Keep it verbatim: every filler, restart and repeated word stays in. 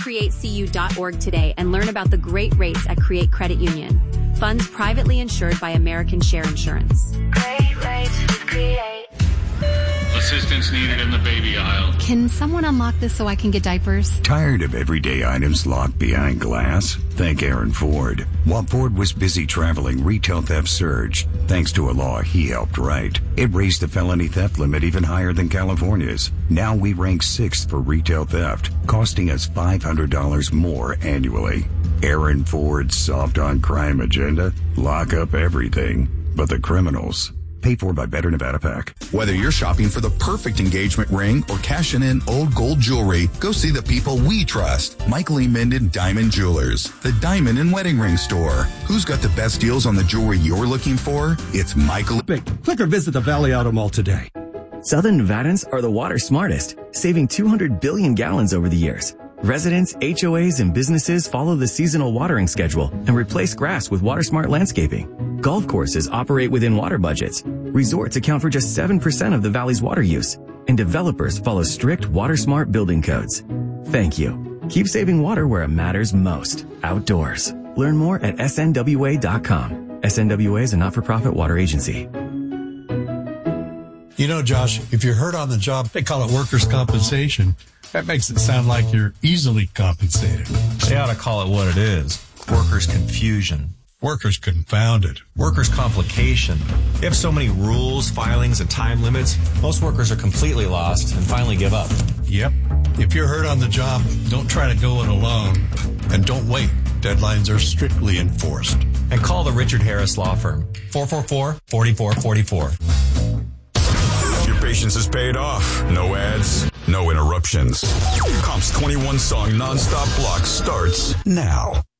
create c u dot org today and learn about the great rates at Create Credit Union. Funds privately insured by American Share Insurance. Great rates with Create. Assistance needed in the baby aisle. Can someone unlock this so I can get diapers? Tired of everyday items locked behind glass? Thank Aaron Ford. While Ford was busy traveling, retail theft surged. Thanks to a law he helped write. It raised the felony theft limit even higher than California's. Now we rank sixth for retail theft, costing us five hundred dollars more annually. Aaron Ford's soft on crime agenda? Lock up everything but the criminals. Paid for by Better Nevada PAC. Whether you're shopping for the perfect engagement ring or cashing in old gold jewelry, go see the people we trust. Michael E. Minden Diamond Jewelers, the diamond and wedding ring store. Who's got the best deals on the jewelry you're looking for? It's Michael. Click or visit the Valley Auto Mall today. Southern Nevadans are the water smartest, saving two hundred billion gallons over the years. Residents, H O As, and businesses follow the seasonal watering schedule and replace grass with WaterSmart landscaping. Golf courses operate within water budgets. Resorts account for just seven percent of the valley's water use. And developers follow strict WaterSmart building codes. Thank you. Keep saving water where it matters most. Outdoors. Learn more at S N W A dot com. S N W A is a not-for-profit water agency. You know, Josh, if you're hurt on the job, they call it workers' compensation. That makes it sound like you're easily compensated. They ought to call it what it is. Workers' confusion. Workers' confounded. Workers' complication. They have so many rules, filings, and time limits, most workers are completely lost and finally give up. Yep. If you're hurt on the job, don't try to go it alone. And don't wait. Deadlines are strictly enforced. And call the Richard Harris Law Firm. four four four, four four four four. Your patience has paid off. No ads, no interruptions. Comp's twenty-one song nonstop block starts now.